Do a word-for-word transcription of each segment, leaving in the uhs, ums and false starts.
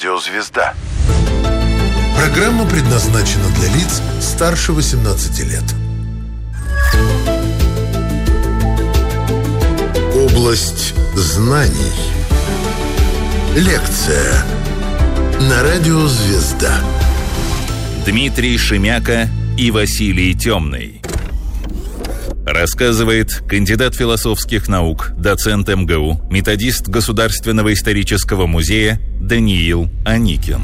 Радио «Звезда». Программа предназначена для лиц старше восемнадцати лет. Область знаний. Лекция на Радио «Звезда». Дмитрий Шемяка и Василий Темный. Рассказывает кандидат философских наук, доцент эм гэ у, методист Государственного исторического музея Даниил Аникин.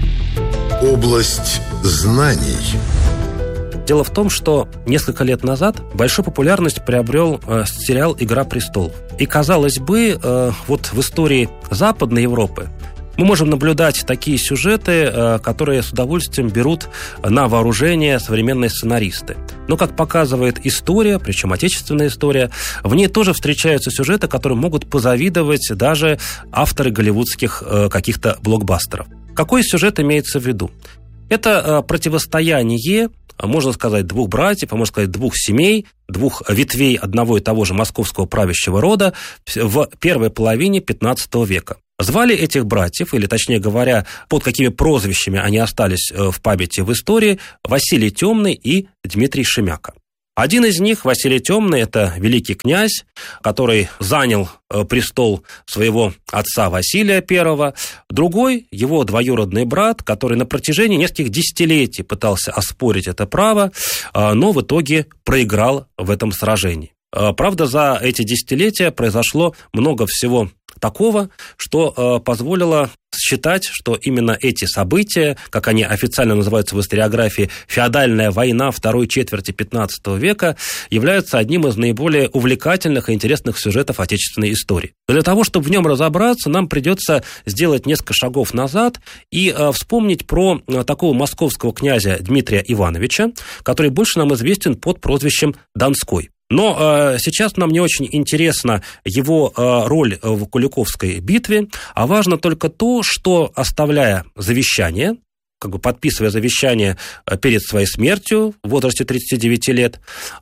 Область знаний. Дело в том, что несколько лет назад большую популярность приобрел э, сериал «Игра престолов». И, казалось бы, э, вот в истории Западной Европы мы можем наблюдать такие сюжеты, э, которые с удовольствием берут на вооружение современные сценаристы. Но, как показывает история, причем отечественная история, в ней тоже встречаются сюжеты, которые могут позавидовать даже авторы голливудских э, каких-то блокбастеров. Какой сюжет имеется в виду? Это э, противостояние, можно сказать, двух братьев, а можно сказать, двух семей, двух ветвей одного и того же московского правящего рода в первой половине пятнадцатого века. Звали этих братьев, или, точнее говоря, под какими прозвищами они остались в памяти в истории, Василий Темный и Дмитрий Шемяка. Один из них, Василий Темный, это великий князь, который занял престол своего отца Василия Первого. Другой, его двоюродный брат, который на протяжении нескольких десятилетий пытался оспорить это право, но в итоге проиграл в этом сражении. Правда, за эти десятилетия произошло много всего такого, что э, позволило считать, что именно эти события, как они официально называются в историографии, феодальная война второй четверти пятнадцатого века, являются одним из наиболее увлекательных и интересных сюжетов отечественной истории. Но для того, чтобы в нем разобраться, нам придется сделать несколько шагов назад и э, вспомнить про э, такого московского князя Дмитрия Ивановича, который больше нам известен под прозвищем Донской. Но э, сейчас нам не очень интересна его э, роль в Куликовской битве, а важно только то, что, оставляя завещание, как бы подписывая завещание перед своей смертью в возрасте тридцати девяти лет,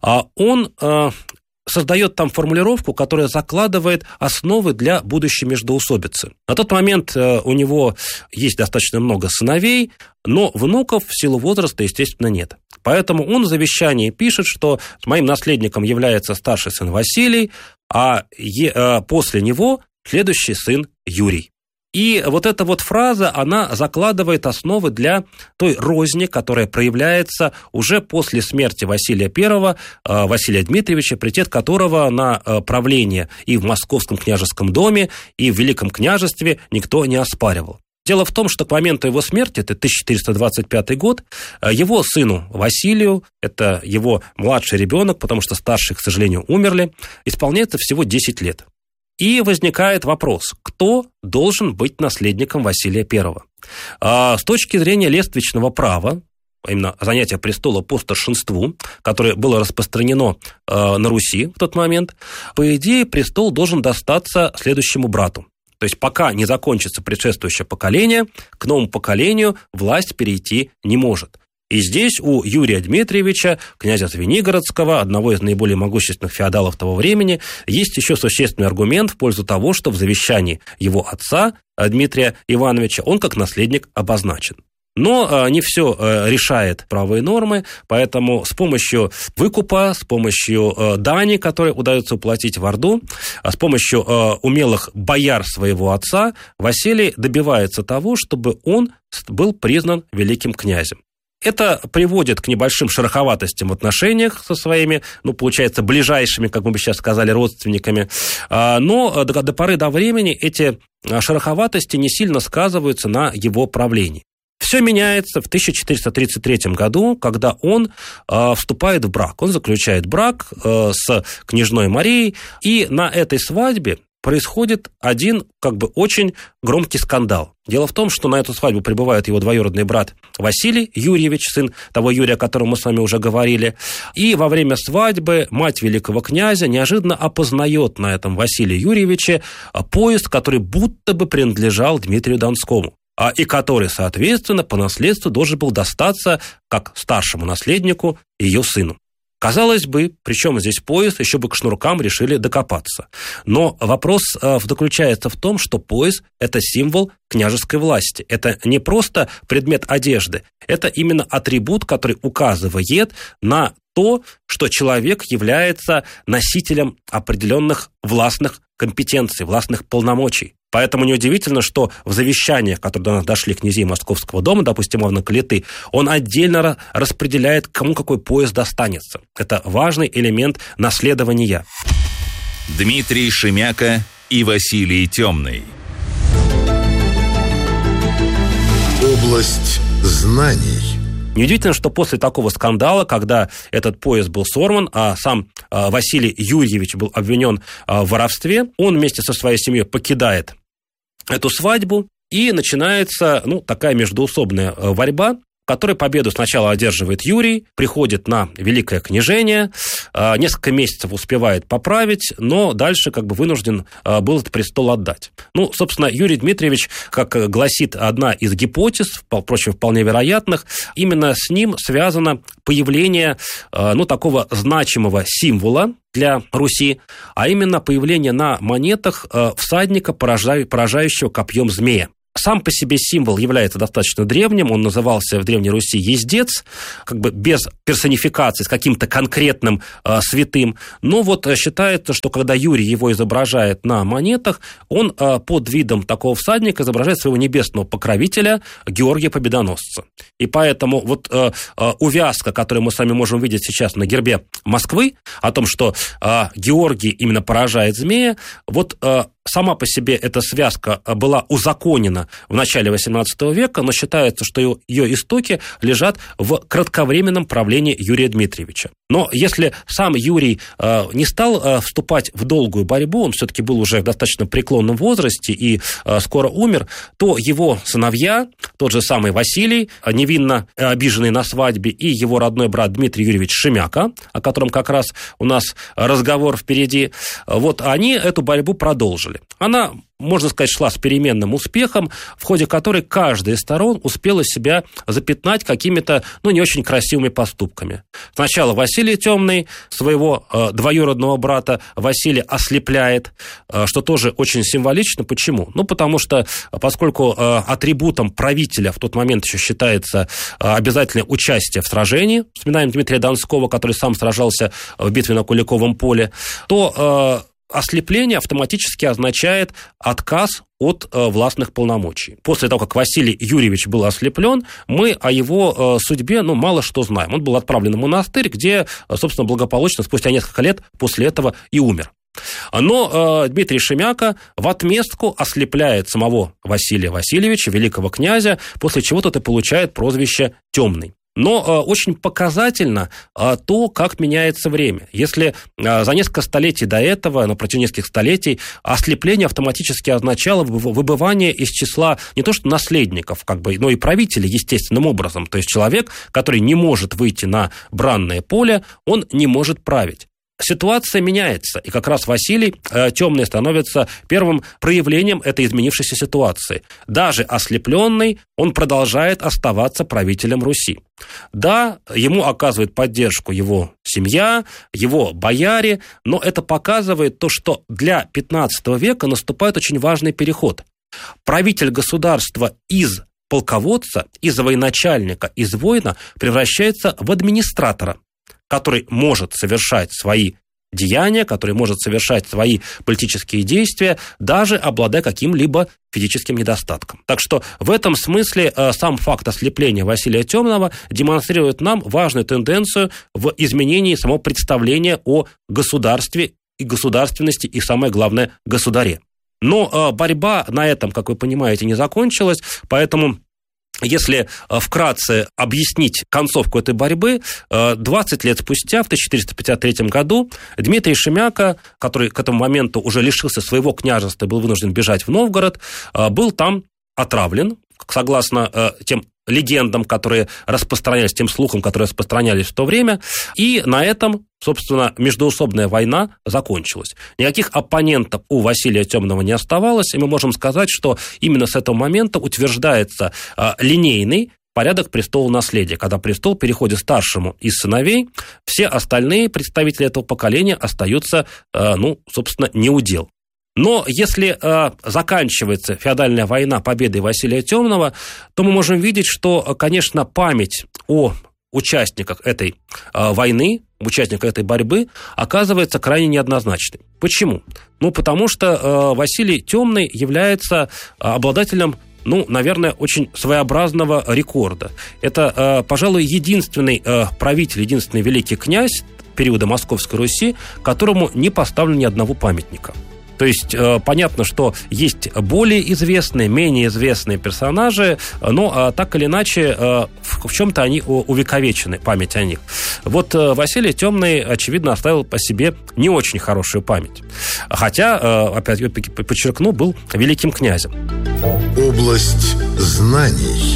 он э, создает там формулировку, которая закладывает основы для будущей междоусобицы. На тот момент э, у него есть достаточно много сыновей, но внуков в силу возраста, естественно, нет. Поэтому он в завещании пишет, что моим наследником является старший сын Василий, а е, э, после него следующий сын Юрий. И вот эта вот фраза, она закладывает основы для той розни, которая проявляется уже после смерти Василия Первого, э, Василия Дмитриевича, претет которого на э, правление и в Московском княжеском доме, и в Великом княжестве никто не оспаривал. Дело в том, что к моменту его смерти, это тысяча четыреста двадцать пятый год, его сыну Василию, это его младший ребенок, потому что старшие, к сожалению, умерли, исполняется всего десять лет. И возникает вопрос, кто должен быть наследником Василия Первого? С точки зрения лествичного права, именно занятия престола по старшинству, которое было распространено на Руси в тот момент, по идее, престол должен достаться следующему брату. То есть пока не закончится предшествующее поколение, к новому поколению власть перейти не может. И здесь у Юрия Дмитриевича, князя Звенигородского, одного из наиболее могущественных феодалов того времени, есть еще существенный аргумент в пользу того, что в завещании его отца, Дмитрия Ивановича, он как наследник обозначен. Но не все решает правовые нормы, поэтому с помощью выкупа, с помощью дани, которые удается уплатить в Орду, с помощью умелых бояр своего отца, Василий добивается того, чтобы он был признан великим князем. Это приводит к небольшим шероховатостям в отношениях со своими, ну, получается, ближайшими, как мы бы сейчас сказали, родственниками. Но до, до поры до времени эти шероховатости не сильно сказываются на его правлении. Все меняется в тысяча четыреста тридцать третьем году, когда он э, вступает в брак. Он заключает брак э, с княжной Марией, и на этой свадьбе происходит один, как бы, очень громкий скандал. Дело в том, что на эту свадьбу прибывает его двоюродный брат Василий Юрьевич, сын того Юрия, о котором мы с вами уже говорили. И во время свадьбы мать великого князя неожиданно опознает на этом Василии Юрьевиче поезд, который будто бы принадлежал Дмитрию Донскому, и который, соответственно, по наследству должен был достаться как старшему наследнику ее сыну. Казалось бы, причем здесь пояс, еще бы к шнуркам решили докопаться. Но вопрос заключается в том, что пояс – это символ княжеской власти. Это не просто предмет одежды, это именно атрибут, который указывает на то, что человек является носителем определенных властных компетенций, властных полномочий. Поэтому неудивительно, что в завещаниях, которые до нас дошли князей Московского дома, допустим, Ивана Калиты, он отдельно распределяет, кому какой пояс достанется. Это важный элемент наследования. Дмитрий Шемяка и Василий Темный. Область знаний. Неудивительно, что после такого скандала, когда этот пояс был сорван, а сам э, Василий Юрьевич был обвинен э, в воровстве, он вместе со своей семьей покидает эту свадьбу, и начинается, ну, такая междоусобная э, борьба, в которой победу сначала одерживает Юрий, приходит на великое княжение, э, несколько месяцев успевает поправить, но дальше как бы вынужден э, был этот престол отдать. Ну, собственно, Юрий Дмитриевич, как гласит одна из гипотез, впрочем, вполне вероятных, именно с ним связано появление, э, ну, такого значимого символа для Руси, а именно появление на монетах э, всадника, поража- поражающего копьем змея. Сам по себе символ является достаточно древним, он назывался в Древней Руси ездец, как бы без персонификации, с каким-то конкретным э, святым. Но вот считается, что когда Юрий его изображает на монетах, он э, под видом такого всадника изображает своего небесного покровителя Георгия Победоносца. И поэтому вот э, э, увязка, которую мы с вами можем видеть сейчас на гербе Москвы, о том, что э, Георгий именно поражает змея, вот э, сама по себе эта связка была узаконена в начале восемнадцатого века, но считается, что ее, ее истоки лежат в кратковременном правлении Юрия Дмитриевича. Но если сам Юрий э, не стал э, вступать в долгую борьбу, он все-таки был уже в достаточно преклонном возрасте и э, скоро умер, то его сыновья, тот же самый Василий, невинно обиженный на свадьбе, и его родной брат Дмитрий Юрьевич Шемяка, о котором как раз у нас разговор впереди, вот они эту борьбу продолжили. Она, можно сказать, шла с переменным успехом, в ходе которой каждая из сторон успела себя запятнать какими-то, ну, не очень красивыми поступками. Сначала Василий Темный своего э, двоюродного брата Василия ослепляет, э, что тоже очень символично. Почему? Ну, потому что, поскольку э, атрибутом правителя в тот момент еще считается э, обязательное участие в сражении, вспоминаем Дмитрия Донского, который сам сражался в битве на Куликовом поле, то... Э, ослепление автоматически означает отказ от э, властных полномочий. После того, как Василий Юрьевич был ослеплен, мы о его э, судьбе, ну, мало что знаем. Он был отправлен в монастырь, где, собственно, благополучно спустя несколько лет после этого и умер. Но э, Дмитрий Шемяка в отместку ослепляет самого Василия Васильевича, великого князя, после чего тот и получает прозвище «Темный». Но э, очень показательно э, то, как меняется время. Если э, за несколько столетий до этого, на протяжении нескольких столетий, ослепление автоматически означало выбывание из числа не то что наследников, как бы, но и правителей естественным образом. То есть человек, который не может выйти на бранное поле, он не может править. Ситуация меняется, и как раз Василий э, Темный становится первым проявлением этой изменившейся ситуации. Даже ослепленный, он продолжает оставаться правителем Руси. Да, ему оказывает поддержку его семья, его бояре, но это показывает то, что для пятнадцатого века наступает очень важный переход. Правитель государства из полководца, из военачальника, из воина превращается в администратора, который может совершать свои деяния, который может совершать свои политические действия, даже обладая каким-либо физическим недостатком. Так что в этом смысле э, сам факт ослепления Василия Темного демонстрирует нам важную тенденцию в изменении самого представления о государстве и государственности, и, самое главное, государе. Но э, борьба на этом, как вы понимаете, не закончилась, поэтому... Если вкратце объяснить концовку этой борьбы, двадцать лет спустя, в тысяча четыреста пятьдесят третьем году, Дмитрий Шемяка, который к этому моменту уже лишился своего княжества и был вынужден бежать в Новгород, был там отравлен, согласно тем легендам, которые распространялись, тем слухам, которые распространялись в то время, и на этом, собственно, междоусобная война закончилась. Никаких оппонентов у Василия Темного не оставалось, и мы можем сказать, что именно с этого момента утверждается а, линейный, порядок престола наследия. Когда престол переходит старшему из сыновей, все остальные представители этого поколения остаются, ну, собственно, неудел. Но если э, заканчивается феодальная война победой Василия Темного, то мы можем видеть, что, конечно, память о участниках этой э, войны, участниках этой борьбы оказывается крайне неоднозначной. Почему? Ну, потому что э, Василий Темный является обладателем, ну, наверное, очень своеобразного рекорда. Это, э, пожалуй, единственный э, правитель, единственный великий князь периода Московской Руси, которому не поставлено ни одного памятника. То есть э, понятно, что есть более известные, менее известные персонажи, но э, так или иначе э, в, в чем-то они увековечены, память о них. Вот э, Василий Темный, очевидно, оставил по себе не очень хорошую память. Хотя, э, опять подчеркну, был великим князем. Область знаний.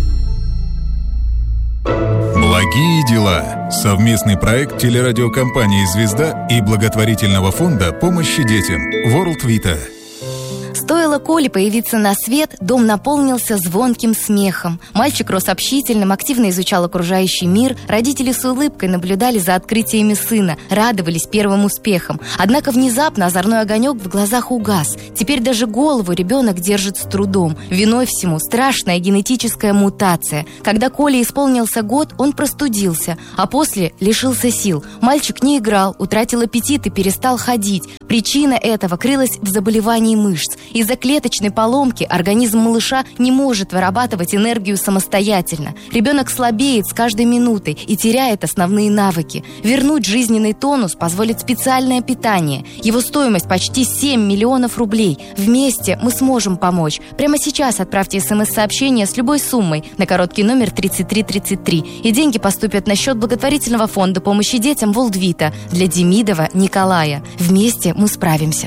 Благие дела. Совместный проект телерадиокомпании «Звезда» и благотворительного фонда помощи детям World Vita. Стоило Коле появиться на свет, дом наполнился звонким смехом. Мальчик рос общительным, активно изучал окружающий мир. Родители с улыбкой наблюдали за открытиями сына, радовались первым успехам. Однако внезапно озорной огонек в глазах угас. Теперь даже голову ребенок держит с трудом. Виной всему страшная генетическая мутация. Когда Коле исполнился год, он простудился, а после лишился сил. Мальчик не играл, утратил аппетит и перестал ходить. Причина этого крылась в заболевании мышц. Из-за клеточной поломки организм малыша не может вырабатывать энергию самостоятельно. Ребенок слабеет с каждой минутой и теряет основные навыки. Вернуть жизненный тонус позволит специальное питание. Его стоимость почти семь миллионов рублей. Вместе мы сможем помочь. Прямо сейчас отправьте смс-сообщение с любой суммой на короткий номер тридцать три тридцать три. И деньги поступят на счет благотворительного фонда помощи детям World Vita для Демидова Николая. Вместе мы справимся.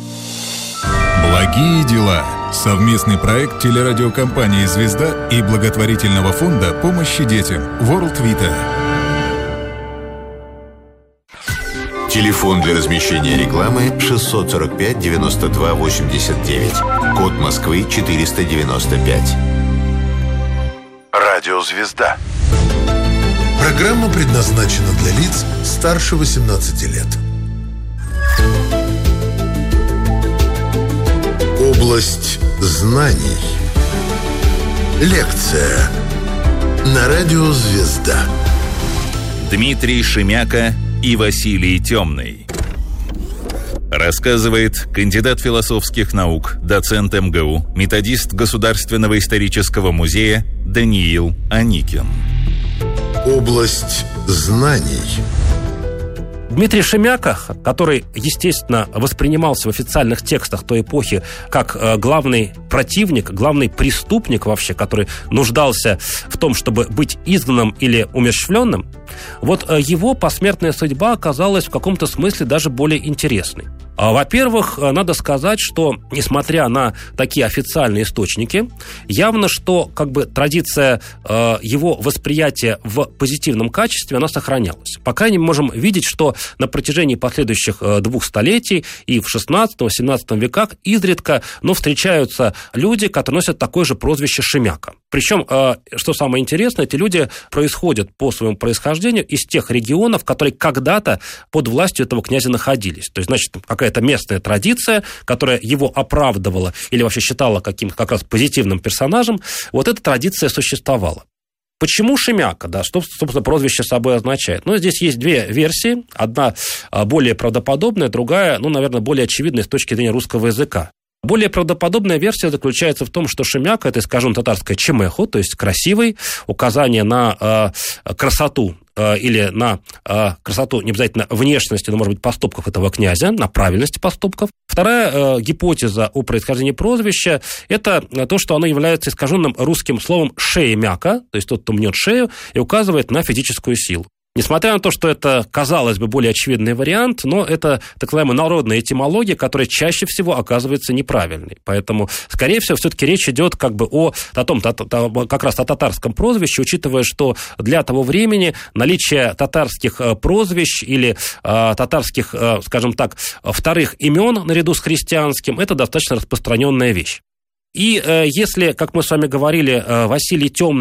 Благие дела. Совместный проект телерадиокомпании «Звезда» и благотворительного фонда помощи детям World Vita. Телефон для размещения рекламы шестьсот сорок пять девяносто два восемьдесят девять. Код Москвы четыреста девяносто пять. Радио «Звезда». Программа предназначена для лиц старше восемнадцати лет. Область знаний. Лекция на радио «Звезда». Дмитрий Шемяка и Василий Темный. Рассказывает кандидат философских наук, доцент эм гэ у, методист Государственного исторического музея Даниил Аникин. Область знаний. Дмитрий Шемяка, который, естественно, воспринимался в официальных текстах той эпохи как главный противник, главный преступник вообще, который нуждался в том, чтобы быть изгнанным или умерщвленным, вот его посмертная судьба оказалась в каком-то смысле даже более интересной. Во-первых, надо сказать, что, несмотря на такие официальные источники, явно, что как бы традиция э, его восприятия в позитивном качестве, она сохранялась. По крайней мере, можем видеть, что на протяжении последующих э, двух столетий и в шестнадцатом-семнадцатом веках изредка, но встречаются люди, которые носят такое же прозвище Шемяка. Причем, э, что самое интересное, эти люди происходят по своему происхождению из тех регионов, которые когда-то под властью этого князя находились. То есть, значит, какая это местная традиция, которая его оправдывала или вообще считала каким-то как раз позитивным персонажем, вот эта традиция существовала. Почему Шемяка, да, что, собственно, прозвище собой означает? Ну, здесь есть две версии. Одна более правдоподобная, другая, ну, наверное, более очевидная с точки зрения русского языка. Более правдоподобная версия заключается в том, что Шемяка – это, скажем, татарское чемеху, то есть красивый, указание на э, красоту э, или на э, красоту не обязательно внешности, но, может быть, поступков этого князя, на правильности поступков. Вторая э, гипотеза о происхождении прозвища – это то, что оно является искаженным русским словом «шеемяка», то есть тот, кто мнет шею, и указывает на физическую силу. Несмотря на то, что это, казалось бы, более очевидный вариант, но это так называемая народная этимология, которая чаще всего оказывается неправильной. Поэтому, скорее всего, все-таки речь идет как бы о, о том, как раз о татарском прозвище, учитывая, что для того времени наличие татарских прозвищ или э, татарских, э, скажем так, вторых имен наряду с христианским, это достаточно распространенная вещь. И э, если, как мы с вами говорили, э, Василий Темный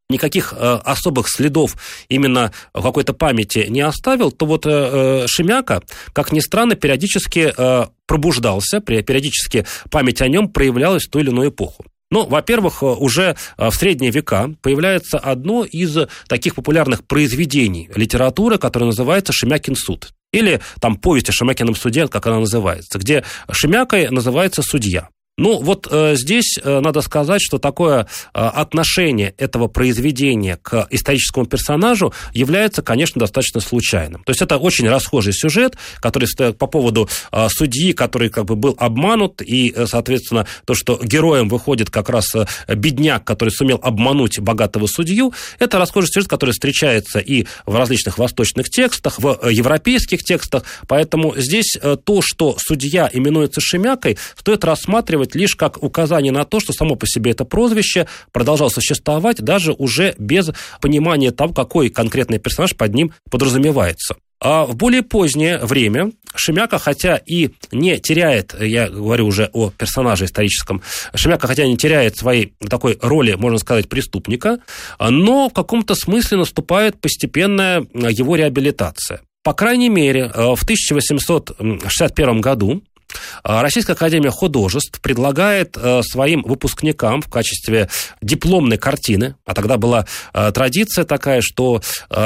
никаких э, особых следов именно в какой-то памяти не оставил, то вот э, Шемяка, как ни странно, периодически э, пробуждался, периодически память о нем проявлялась в ту или иную эпоху. Ну, во-первых, уже в средние века появляется одно из таких популярных произведений литературы, которое называется «Шемякин суд». Или там повесть о Шемякином суде, как она называется, где Шемякой называется судья. Ну, вот э, здесь э, надо сказать, что такое э, отношение этого произведения к историческому персонажу является, конечно, достаточно случайным. То есть это очень расхожий сюжет, который по поводу э, судьи, который как бы был обманут, и, э, соответственно, то, что героем выходит как раз э, бедняк, который сумел обмануть богатого судью, это расхожий сюжет, который встречается и в различных восточных текстах, в э, европейских текстах, поэтому здесь э, то, что судья именуется Шемякой, стоит рассматривать лишь как указание на то, что само по себе это прозвище продолжало существовать даже уже без понимания того, какой конкретный персонаж под ним подразумевается. А в более позднее время Шемяка, хотя и не теряет, я говорю уже о персонаже историческом, Шемяка, хотя и не теряет своей такой роли, можно сказать, преступника, но в каком-то смысле наступает постепенная его реабилитация. По крайней мере, в тысяча восемьсот шестьдесят первом году Российская академия художеств предлагает своим выпускникам в качестве дипломной картины, а тогда была традиция такая, что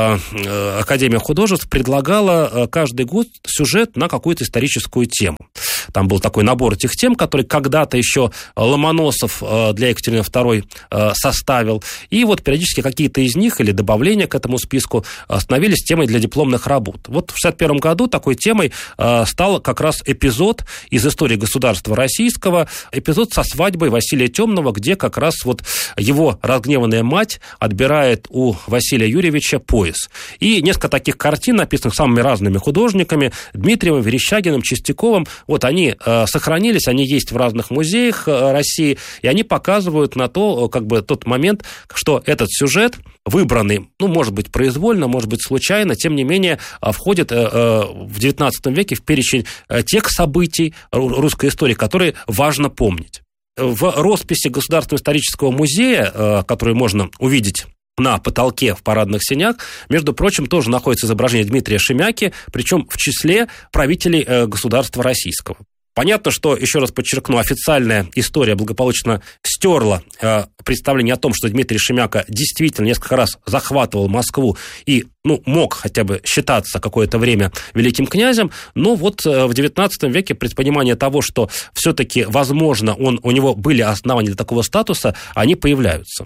Академия художеств предлагала каждый год сюжет на какую-то историческую тему. Там был такой набор этих тем, который когда-то еще Ломоносов для Екатерины второй составил, и вот периодически какие-то из них или добавления к этому списку становились темой для дипломных работ. Вот в шестьдесят первом году такой темой стал как раз эпизод из истории государства российского, эпизод со свадьбой Василия Темного, где как раз вот его разгневанная мать отбирает у Василия Юрьевича пояс. И несколько таких картин, написанных самыми разными художниками, Дмитриевым, Верещагиным, Чистяковым, вот они э, сохранились, они есть в разных музеях э, России, и они показывают на то, как бы тот момент, что этот сюжет, выбранный, ну, может быть, произвольно, может быть, случайно, тем не менее, входит э, э, в девятнадцатом веке в перечень э, тех событий русской истории, которые важно помнить. В росписи Государственного исторического музея, э, который можно увидеть на потолке в парадных сенях, между прочим, тоже находится изображение Дмитрия Шемяки, причем в числе правителей э, государства российского. Понятно, что, еще раз подчеркну, официальная история благополучно стерла э, представление о том, что Дмитрий Шемяка действительно несколько раз захватывал Москву и ну, мог хотя бы считаться какое-то время великим князем, но вот э, в девятнадцатом веке предпонимание того, что все-таки, возможно, он, у него были основания для такого статуса, они появляются.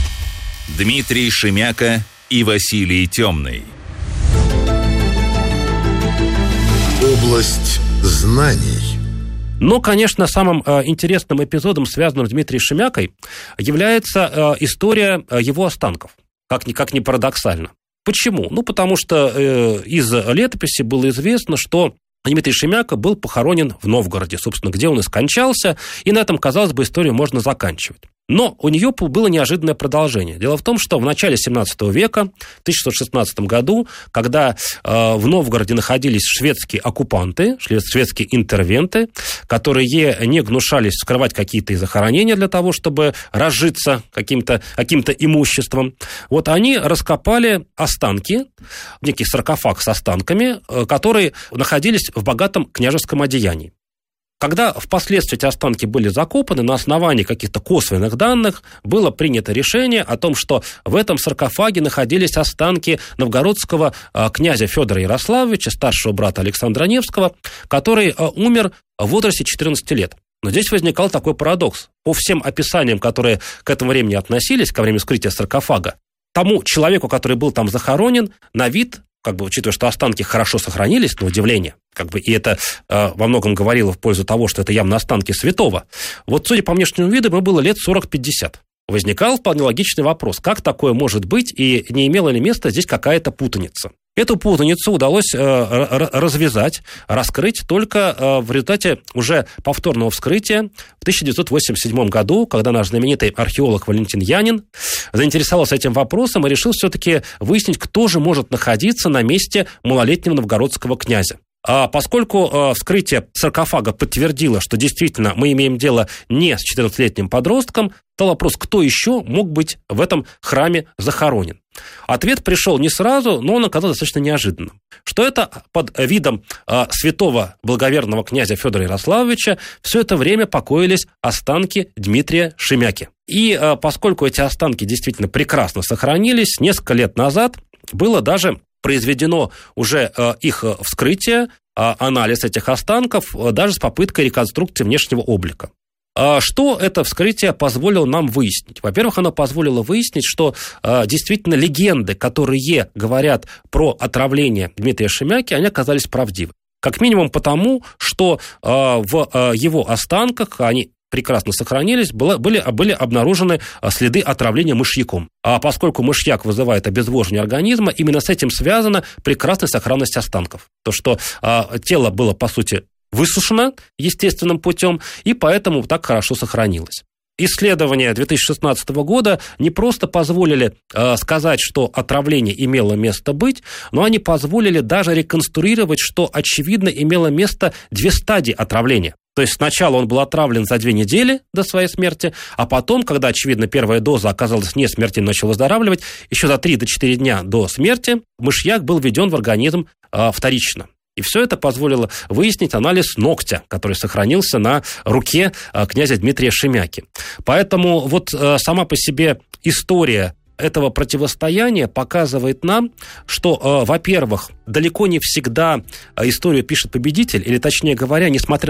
Дмитрий Шемяка и Василий Темный. Область знаний. Но, конечно, самым э, интересным эпизодом, связанным с Дмитрием Шемякой, является э, история э, его останков, как ни, как ни парадоксально. Почему? Ну, потому что э, из летописи было известно, что Дмитрий Шемяка был похоронен в Новгороде, собственно, где он и скончался, и на этом, казалось бы, историю можно заканчивать. Но у нее было неожиданное продолжение. Дело в том, что в начале семнадцатого века, в тысяча шестьсот шестнадцатом году, когда э, в Новгороде находились шведские оккупанты, шведские интервенты, которые не гнушались скрывать какие-то и захоронения для того, чтобы разжиться каким-то, каким-то имуществом, вот они раскопали останки, некий саркофаг с останками, э, которые находились в богатом княжеском одеянии. Когда впоследствии эти останки были закопаны, на основании каких-то косвенных данных было принято решение о том, что в этом саркофаге находились останки новгородского князя Федора Ярославовича, старшего брата Александра Невского, который умер в возрасте четырнадцати лет. Но здесь возникал такой парадокс. По всем описаниям, которые к этому времени относились, ко времени вскрытия саркофага, тому человеку, который был там захоронен, на вид, как бы учитывая, что останки хорошо сохранились, на удивление, как бы, и это э, во многом говорило в пользу того, что это явно останки святого, вот, судя по внешнему виду, ему было лет сорок-пятьдесят. Возникал вполне логичный вопрос, как такое может быть, и не имела ли места здесь какая-то путаница. Эту путаницу удалось э, развязать, раскрыть только э, в результате уже повторного вскрытия в тысяча девятьсот восемьдесят седьмом году, когда наш знаменитый археолог Валентин Янин заинтересовался этим вопросом и решил все-таки выяснить, кто же может находиться на месте малолетнего новгородского князя. А поскольку вскрытие саркофага подтвердило, что действительно мы имеем дело не с четырнадцатилетним подростком, стал вопрос, кто еще мог быть в этом храме захоронен. Ответ пришел не сразу, но он оказался достаточно неожиданным. Что это под видом э, святого благоверного князя Федора Ярославовича все это время покоились останки Дмитрия Шемяки. И э, поскольку эти останки действительно прекрасно сохранились, несколько лет назад было даже произведено уже э, их вскрытие, э, анализ этих останков, э, даже с попыткой реконструкции внешнего облика. Что это вскрытие позволило нам выяснить? Во-первых, оно позволило выяснить, что э, действительно легенды, которые говорят про отравление Дмитрия Шемяки, они оказались правдивы. Как минимум потому, что э, в э, его останках, они прекрасно сохранились, было, были, были обнаружены следы отравления мышьяком. А поскольку мышьяк вызывает обезвоживание организма, именно с этим связана прекрасная сохранность останков. То, что э, тело было, по сути, высушено естественным путем, и поэтому так хорошо сохранилось. Исследования две тысячи шестнадцатого года не просто позволили э, сказать, что отравление имело место быть, но они позволили даже реконструировать, что, очевидно, имело место две стадии отравления. То есть сначала он был отравлен за две недели до своей смерти, а потом, когда, очевидно, первая доза оказалась не смертельной, начал выздоравливать, еще за три-четыре дня до смерти мышьяк был введен в организм э, вторично. И все это позволило выяснить анализ ногтя, который сохранился на руке князя Дмитрия Шемяки. Поэтому вот сама по себе история этого противостояния показывает нам, что, во-первых, далеко не всегда историю пишет победитель, или, точнее говоря, несмотря